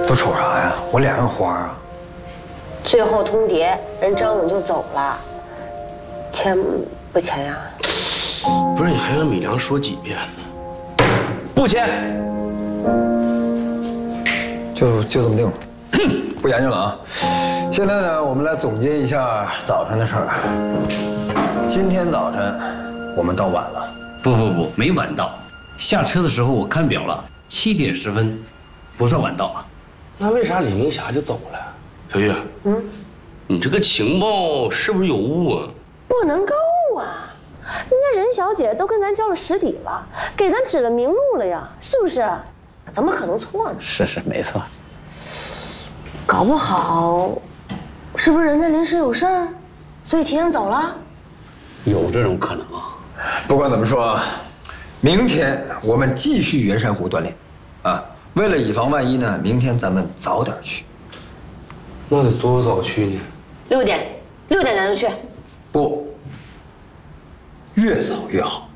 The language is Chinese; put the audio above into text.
都瞅啥呀？我脸上花啊！ 最后通牒，人张总就走了，钱不钱呀？ 不是你还跟米良说几遍呢？ 不签，就这么定了，不研究了啊。现在呢，我们来总结一下早晨的事儿。今天早晨我们到晚了。 不，没晚到。下车的时候我看表了，7点10分，不算晚到啊。 那为啥李明霞就走了？小玉，你这个情报是不是有误啊？ 不能够啊！人家任小姐都跟咱交了实底了，给咱指了明路了呀，是不是？怎么可能错呢？ 是没错。 搞不好，是不是人家临时有事儿，所以提前走了？ 有这种可能啊。 不管怎么说，明天我们继续圆山湖锻炼，啊，为了以防万一呢，明天咱们早点去。 那得多早去呢 6点咱就去。 不，越早越好。